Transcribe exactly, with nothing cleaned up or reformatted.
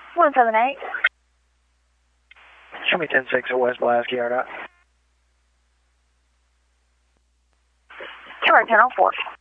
one seven eight. Show me ten six at West Pulaski, R dot. Two ten oh four.